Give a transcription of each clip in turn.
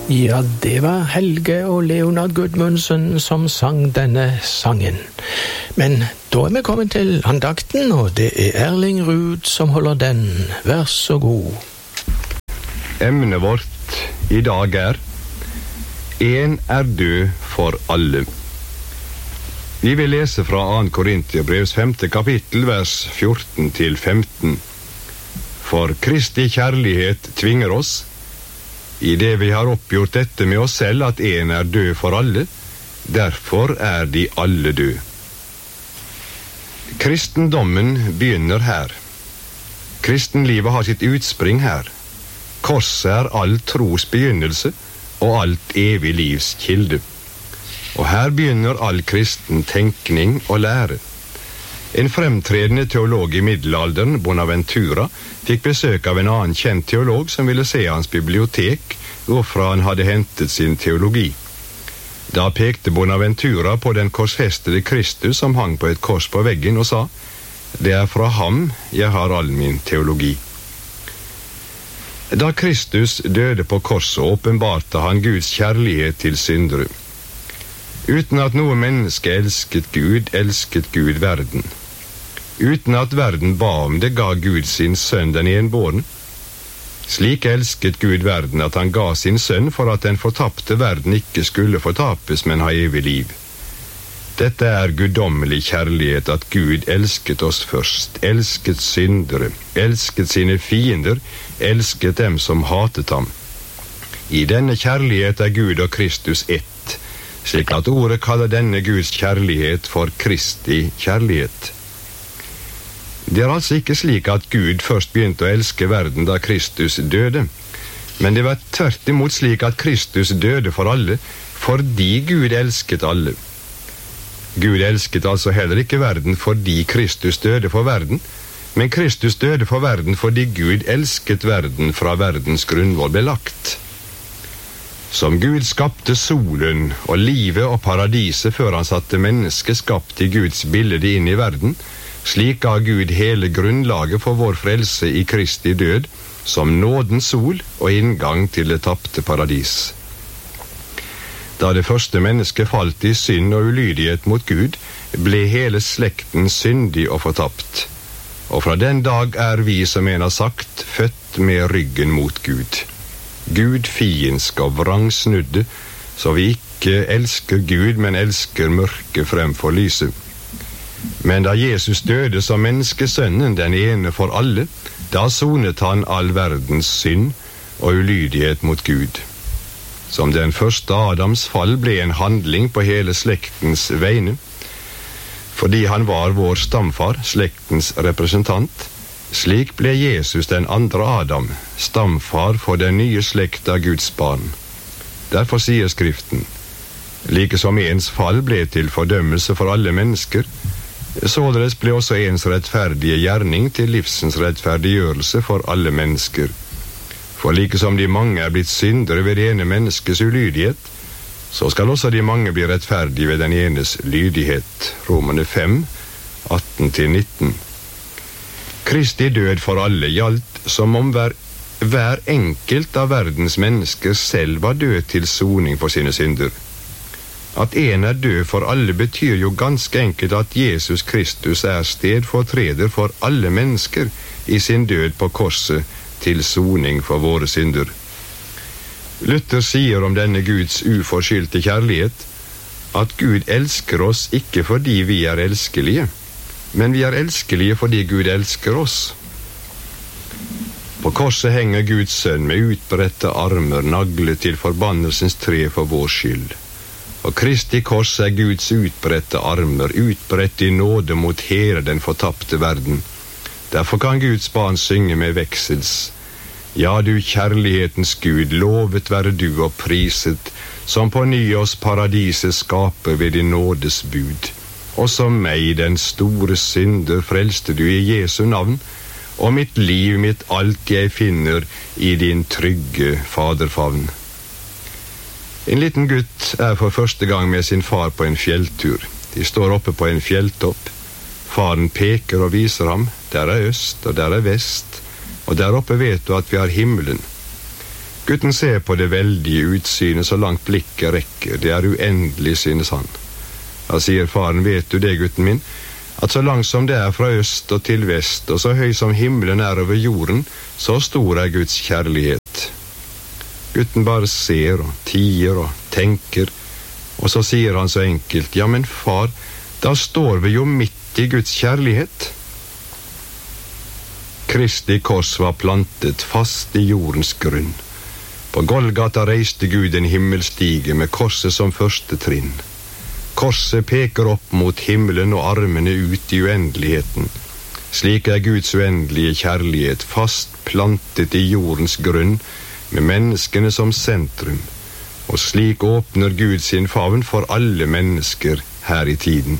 Ja, det var Helge og Leonard Gudmundsen som sang denne sangen. Men da vi kommet til andakten, og det Erling Ruud som holder den. Vær så god. Emnet vårt i dag En død for alle. Vi vil lese fra 2. Korintiabrevs 5. kapittel, vers 14-15. For Kristi kjærlighet tvinger oss, i det vi har oppgjort dette med oss selv, at en død for alle, derfor de alle død. Kristendommen begynner her. Kristenlivet har sitt utspring her. Korset all tros begynnelse og alt evig livs kilde. Og her begynner all kristen tenkning og lære. En fremtredende teolog i middelalderen, Bonaventura, fikk besøk av en annen kjent teolog som ville se hans bibliotek, hvorfra han hadde hentet sin teologi. Da pekte Bonaventura på den korsfestede Kristus som hang på et kors på veggen og sa, «Det fra ham jeg har all min teologi». Da Kristus døde på korset, åpenbarte han Guds kjærlighet til syndere. Uten at noe menneske elsket Gud verden. Uten at verden ba om det, ga Gud sin sønn den enbårne. Slik elsket Gud verden at han ga sin sønn for at den fortapte verden ikke skulle fortapes, men ha evig liv. Dette guddommelig kjærlighet, at Gud elsket oss først, elsket syndere, elsket sine fiender, elsket dem som hatet ham. I denne kjærlighet Gud og Kristus ett, slik at ordet kaller denne Guds kjærlighet for Kristi kjærlighet. Det altså ikke slik at Gud først begynte å elske verden da Kristus døde, men det var tvert imot slik at Kristus døde for alle, fordi Gud elsket alle. Gud elsket altså heller ikke verden fordi Kristus døde for verden, men Kristus døde for verden fordi Gud elsket verden fra verdens grunnvoll ble lagt. Som Gud skapte solen og livet og paradiset før han satte mennesket skapt i Guds bilde inn i verden, slik ga Gud hele grunnlaget for vår frelse i Kristi død, som nådens sol og inngang til det tapte paradis. Da det første mennesket falt i synd og ulydighet mot Gud, ble hele slekten syndig og fortapt. Og fra den dag vi, som en har sagt, født med ryggen mot Gud. Gud fiendsk og vrangsnudde, så vi ikke elsker Gud, men elsker mørket fremfor lyset. Men da Jesus døde som menneskesønnen, den ene for alle, da sonet han all verdens synd og ulydighet mot Gud. Som den første Adams fall ble en handling på hele slektens vegne, fordi han var vår stamfar, slektens representant, slik ble Jesus den andre Adam, stamfar for den nye slekt av Guds barn. Derfor sier Skriften, like som ens fall ble til fordømmelse for alle mennesker, således ble også ens rettferdige gjerning til livsens rettferdiggjørelse for alle mennesker. For like som de mange blitt syndere ved det ene menneskes ulydighet, så skal også de mange bli rettferdige ved den enes lydighet. Romerne 5, 18-19. Kristi død for alle gjaldt som om hver enkelt av verdens mennesker selv var død til soning for sine synder. At en død for alle betyr jo ganske enkelt at Jesus Kristus stedfortreder for alle mennesker i sin død på korset til soning for våre synder. Luther sier om denne Guds uforskyldte kjærlighet at Gud elsker oss ikke fordi vi elskelige, men vi elskelige fordi Gud elsker oss. På korset henger Guds sønn med utbredte armer naglet til forbannelsens tre for vår skyld. Og Kristi kors Guds utbredte armer, utbredt i nåde mot hele den fortapte verden. Derfor kan Guds barn synge med veksels. Ja, du kjærlighetens Gud, lovet være du og priset, som på ny oss paradiset skaper ved din nådes bud. Og som meg, den store synder, frelste du i Jesu navn, og mitt liv, mitt alt jeg finner i din trygge faderfavn. En liten gutt for første gang med sin far på en fjelltur. De står oppe på en fjelltopp. Faren peker og viser ham. Der øst, og der vest, og der oppe vet du at vi har himmelen. Gutten ser på det veldige utsynet så langt blikket rekker. Det er uendelig, synes han. Da sier faren, vet du det, gutten min, at så langt som det er fra øst og til vest, og så høy som himmelen er over jorden, så stor er Guds kjærlighet. Gutten bare ser og tier og tenker, og så sier han så enkelt, ja, men far, da står vi jo midt i Guds kjærlighet. Kristi kors var plantet fast i jordens grunn. På Golgata reiste Gud en himmelstige med korset som første trinn. Korset peker opp mot himmelen og armene ut i uendeligheten. Slik er Guds uendelige kjærlighet fast plantet i jordens grunn, med menneskene som sentrum. Og slik åpner Gud sin favn for alle mennesker her i tiden.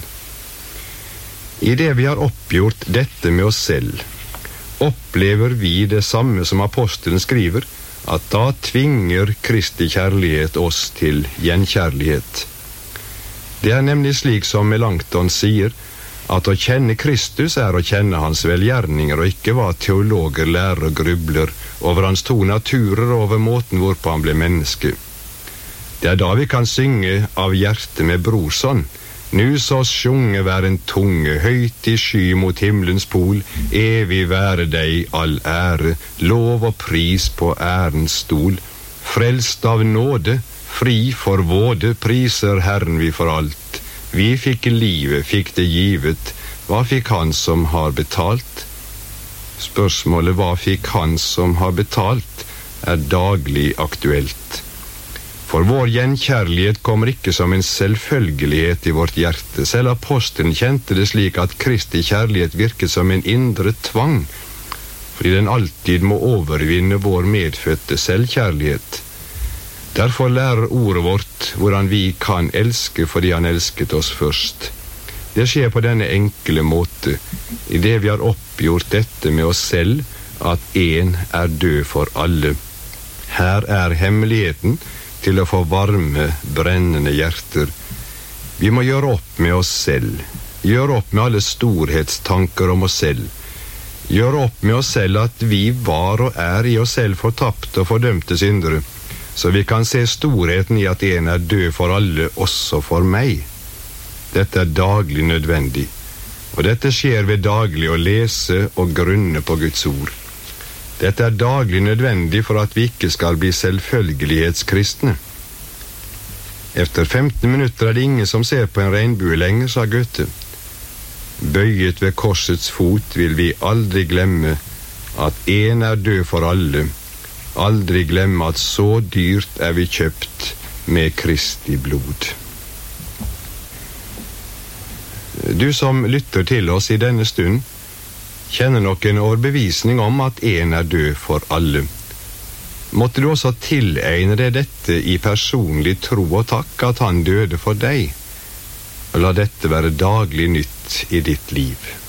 I det vi har oppgjort dette med oss selv, opplever vi det samme som apostelen skriver, at da tvinger Kristi kjærlighet oss til gjenkjærlighet. Det er nemlig slik som Melanchthon sier, at å kjenne Kristus er å kjenne hans velgjerninger, og ikke hva teologer lærer og grubler over hans to naturer og over måten hvorpå han ble menneske. Det er da vi kan synge av hjertet med Brorson, nu så sjunge vær en tunge, høyt i sky mot himmelens pol, evig være deg all ære, lov og pris på ærens stol. Frelst av nåde, fri for våde, priser Herren vi for alt. Vi fikk livet, fikk det givet, hva fikk han som har betalt? Spørsmålet hva fikk han som har betalt, er daglig aktuelt. For vår gjenkjærlighet kommer ikke som en selvfølgelighet i vårt hjerte. Selv apostelen kjente det slik at Kristi kjærlighet virket som en indre tvang, fordi den alltid må overvinne vår medfødte selvkjærlighet. Derfor lærer ordet vårt hvordan vi kan elske fordi han elsket oss først. Det skjer på denne enkle måte, i det vi har oppgjort dette med oss selv, at en er død for alle. Her er hemmeligheten til å få varme, brennende hjerter. Vi må gjøre opp med oss selv. Gjøre opp med alle storhetstanker om oss selv. Gjøre opp med oss selv at vi var og er i oss selv fortapte og fordømte syndere, så vi kan se storheten i at en er død for alle, også for meg. Dette er daglig nødvendig, og dette skjer ved daglig å lese og grunne på Guds ord. Dette er daglig nødvendig for at vi ikke skal bli selvfølgelighetskristne. Efter 15 minutter er det ingen som ser på en regnbue lenger, sa Goethe. Bøyet ved korsets fot vil vi aldri glemme at en er død for alle, aldri glemme at så dyrt er vi kjøpt med Kristi blod. Du som lytter til oss i denne stund, kjenner nok en overbevisning om at en er død for alle. Måtte du også tilegne deg dette i personlig tro og takk at han døde for deg, og la dette være daglig nytt i ditt liv.